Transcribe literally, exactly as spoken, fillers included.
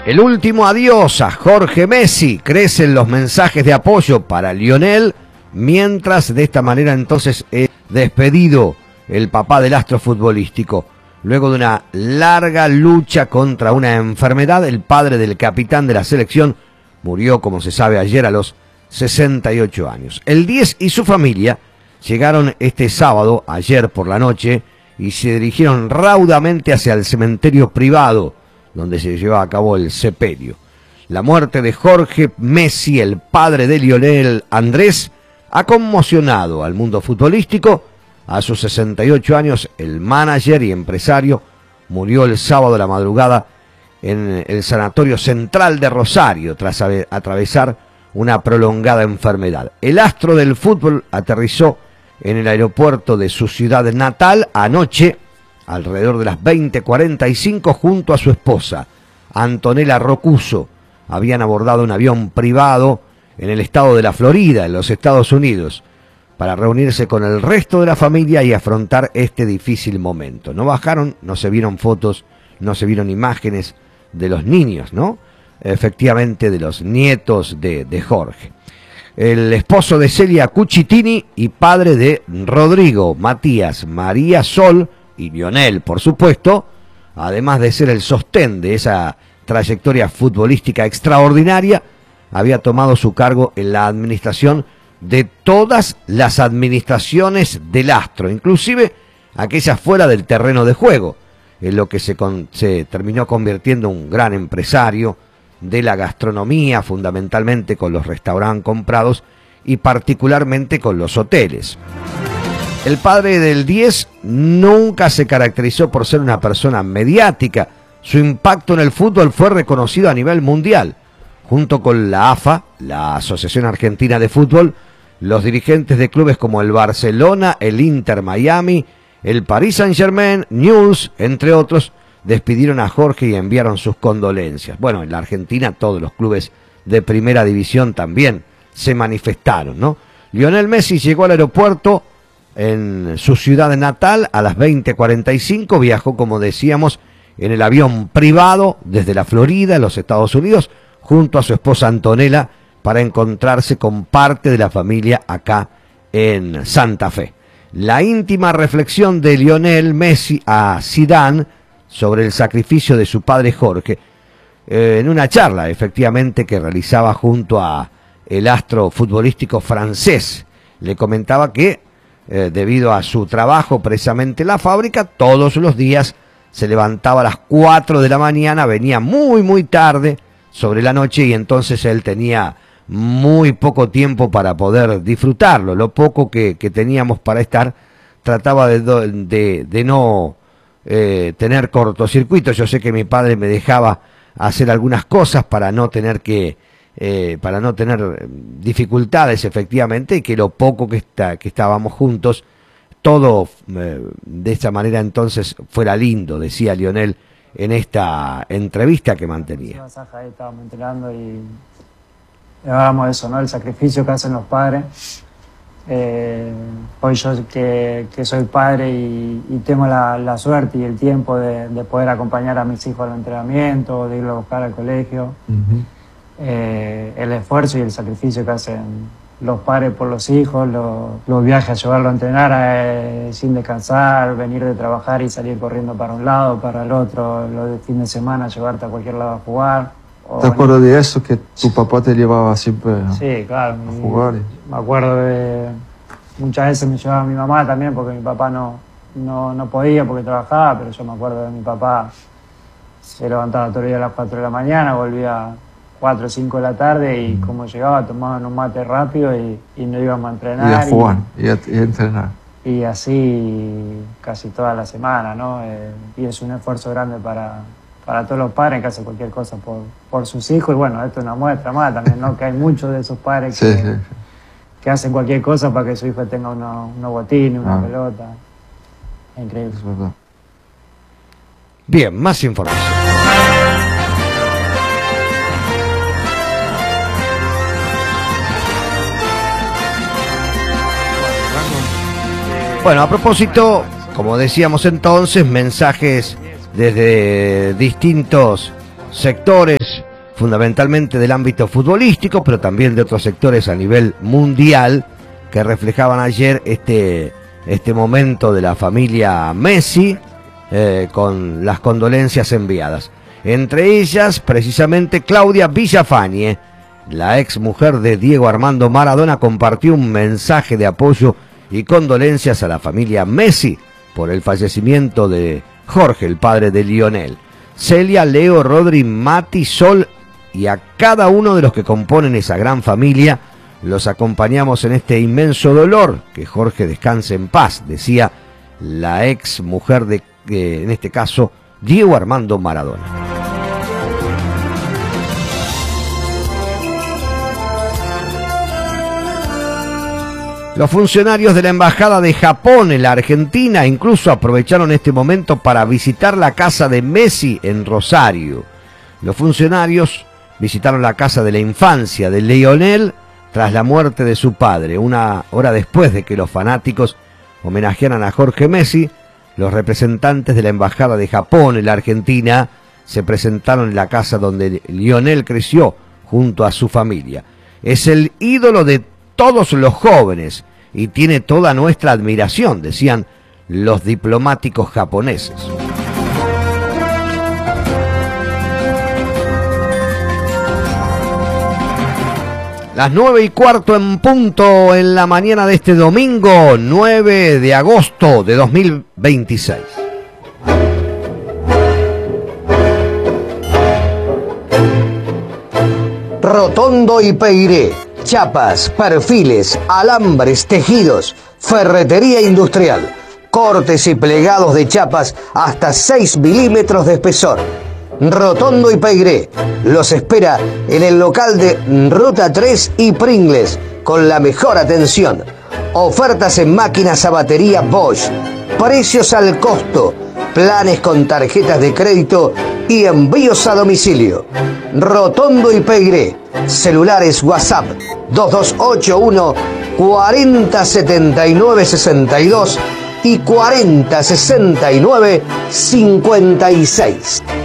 El último adiós a Jorge Messi. Crecen los mensajes de apoyo para Lionel, mientras de esta manera entonces es despedido el papá del astro futbolístico. Luego de una larga lucha contra una enfermedad, el padre del capitán de la selección murió, como se sabe, ayer a los sesenta y ocho años. El diez y su familia llegaron este sábado, ayer por la noche, y se dirigieron raudamente hacia el cementerio privado, donde se llevaba a cabo el sepelio. La muerte de Jorge Messi, el padre de Lionel Andrés, ha conmocionado al mundo futbolístico. A sus sesenta y ocho años, el manager y empresario murió el sábado de la madrugada en el Sanatorio Central de Rosario, tras atravesar una prolongada enfermedad. El astro del fútbol aterrizó en el aeropuerto de su ciudad natal anoche, alrededor de las veinte cuarenta y cinco, junto a su esposa, Antonella Rocuso. Habían abordado un avión privado en el estado de la Florida, en los Estados Unidos, para reunirse con el resto de la familia y afrontar este difícil momento. No bajaron, no se vieron fotos, no se vieron imágenes de los niños, ¿no? Efectivamente, de los nietos de, de Jorge. El esposo de Celia Cucitini y padre de Rodrigo, Matías, María Sol y Lionel, por supuesto, además de ser el sostén de esa trayectoria futbolística extraordinaria, había tomado su cargo en la administración de todas las administraciones del astro, inclusive aquellas fuera del terreno de juego, en lo que se, con, se terminó convirtiendo en un gran empresario de la gastronomía, fundamentalmente con los restaurantes comprados y particularmente con los hoteles. El padre del diez nunca se caracterizó por ser una persona mediática. Su impacto en el fútbol fue reconocido a nivel mundial. Junto con la A F A, la Asociación Argentina de Fútbol, los dirigentes de clubes como el Barcelona, el Inter Miami, el Paris Saint-Germain, Newell's, entre otros, despidieron a Jorge y enviaron sus condolencias. Bueno, en la Argentina todos los clubes de primera división también se manifestaron, ¿no? Lionel Messi llegó al aeropuerto en su ciudad natal a las veinte cuarenta y cinco, viajó, como decíamos, en el avión privado desde la Florida, en los Estados Unidos, junto a su esposa Antonella, para encontrarse con parte de la familia acá en Santa Fe. La íntima reflexión de Lionel Messi a Zidane sobre el sacrificio de su padre Jorge, eh, en una charla, efectivamente, que realizaba junto a el astro futbolístico francés. Le comentaba que, eh, debido a su trabajo precisamente en la fábrica, todos los días se levantaba a las cuatro de la mañana, venía muy, muy tarde, sobre la noche, y entonces él tenía muy poco tiempo para poder disfrutarlo. Lo poco que, que teníamos para estar, trataba de, de, de no eh, tener cortocircuitos. Yo sé que mi padre me dejaba hacer algunas cosas para no tener que eh, para no tener dificultades, efectivamente, y que lo poco que, está, que estábamos juntos, todo eh, de esta manera entonces fuera lindo, decía Lionel en esta entrevista que mantenía. Estábamos entrenando y hablábamos de eso, ¿no? El sacrificio que hacen los padres. Eh, hoy yo que, que soy padre y, y tengo la, la suerte y el tiempo de, de poder acompañar a mis hijos al entrenamiento, de irlos a buscar al colegio, uh-huh. eh, el esfuerzo y el sacrificio que hacen los padres por los hijos, los, los viajes a llevarlo a entrenar eh, sin descansar, venir de trabajar y salir corriendo para un lado, para el otro, los de fin de semana llevarte a cualquier lado a jugar. ¿Te acuerdas de eso, que tu papá te llevaba siempre a, sí, claro, a jugar? Me acuerdo de... Muchas veces me llevaba mi mamá también, porque mi papá no, no, no podía porque trabajaba, pero yo me acuerdo de mi papá. Se levantaba todo el día a las cuatro de la mañana, volvía a cuatro o cinco de la tarde y mm. como llegaba tomaban un mate rápido y, y no íbamos a entrenar. Y a jugar, y, y, a, y a entrenar. Y así casi toda la semana, ¿no? Eh, y es un esfuerzo grande para... para todos los padres que hacen cualquier cosa por, por sus hijos. Y bueno, esto es una muestra más también, ¿no? Que hay muchos de esos padres sí, que, sí, sí. que hacen cualquier cosa para que su hijo tenga unos, unos botines, una ah. pelota. Es increíble. Es verdad. Bien, más información. Bueno, a propósito, como decíamos entonces, mensajes desde distintos sectores, fundamentalmente del ámbito futbolístico, pero también de otros sectores a nivel mundial, que reflejaban ayer este, este momento de la familia Messi, eh, con las condolencias enviadas. Entre ellas, precisamente, Claudia Villafañe, la ex mujer de Diego Armando Maradona, compartió un mensaje de apoyo y condolencias a la familia Messi por el fallecimiento de Jorge, el padre de Lionel. Celia, Leo, Rodri, Mati, Sol y a cada uno de los que componen esa gran familia los acompañamos en este inmenso dolor. Que Jorge descanse en paz, decía la ex mujer de, eh, en este caso, Diego Armando Maradona. Los funcionarios de la Embajada de Japón en la Argentina incluso aprovecharon este momento para visitar la casa de Messi en Rosario. Los funcionarios visitaron la casa de la infancia de Lionel tras la muerte de su padre. Una hora después de que los fanáticos homenajearan a Jorge Messi, los representantes de la Embajada de Japón en la Argentina se presentaron en la casa donde Lionel creció junto a su familia. Es el ídolo de todos los jóvenes y tiene toda nuestra admiración, decían los diplomáticos japoneses. Las nueve y cuarto en punto en la mañana de este domingo, nueve de agosto de dos mil veintiséis. Rotondo y Peiré, chapas, perfiles, alambres, tejidos, ferretería industrial, cortes y plegados de chapas hasta seis milímetros de espesor. Rotondo y Peiré los espera en el local de Ruta tres y Pringles con la mejor atención. Ofertas en máquinas a batería Bosch, precios al costo, planes con tarjetas de crédito y envíos a domicilio. Rotondo y Peiré, celulares WhatsApp dos dos ocho uno, cuarenta setenta y nueve sesenta y dos y cuarenta sesenta y nueve cincuenta y seis.